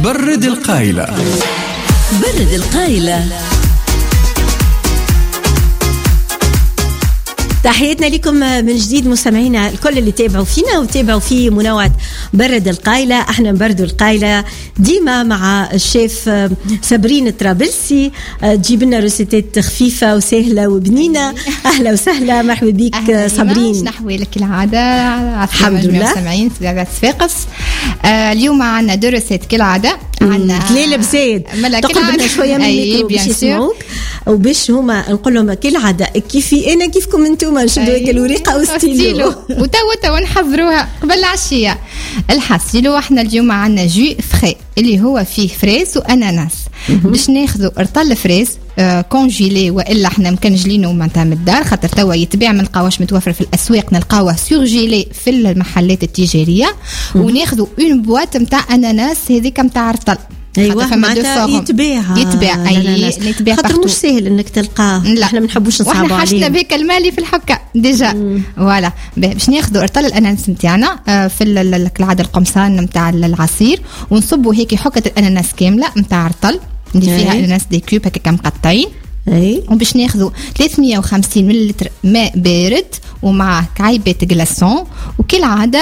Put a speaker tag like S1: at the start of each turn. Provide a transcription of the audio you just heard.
S1: برد القايلة.
S2: برد القايلة. تحياتنا لكم من جديد مستمعينا الكل اللي تابعوا فينا وتابعوا في منوعة برد القايلة. احنا نبردوا القايلة ديما مع الشيف صابرين الطرابلسي، تجيب لنا روسيتات خفيفة وسهلة وبنينة. أهلا وسهلا، مرحبا بك صابرين.
S3: نحوي لك العادة.
S2: الحمد لله.
S3: مستمعين سيادة صفاقس. اليوم عنا دراسات كالعادة، عنا
S2: كليل بزيد تقربنا شوية من الميكرو باش يسمعوك وباش هما نقول لهم كالعادة كيفي أنا كيفكم انتم نشدوا هيك الورقة وستيلو
S3: وتوا نحضروها قبل العشية. الحصيلو احنا اليوم عنا جو فري اللي هو فيه فريز وأناناس. باش ناخذوا ارطل فريز كونجيلي والا احنا مكنجلينه معناتها من الدار، خاطر توا يتباع ما نلقاوش متوفر في الاسواق، نلقاوه سورجيلي في المحلات التجاريه. وناخذوا اون بواط نتاع اناناس هذيك نتاع ارطل.
S2: ايوه معناتها يتباع
S3: يتباع
S2: خاطر مش سهل انك تلقاه.
S3: لا
S2: احنا ما نحبوش نصعبوا عليه،
S3: واحنا حاجتنا بهيك المالي في الحكه ديجا. فوالا باش ناخذوا ارطل الاناناس نتاعنا في العاده القمصان نتاع العصير، ونصبوا هيك حكه الاناناس كامله نتاع ارطل اللي فيها اناناس دي كوب هكا مقطعين. وباش ناخذوا 350 ملل ماء بارد ومع كعيبات جلاسون. وكالعاده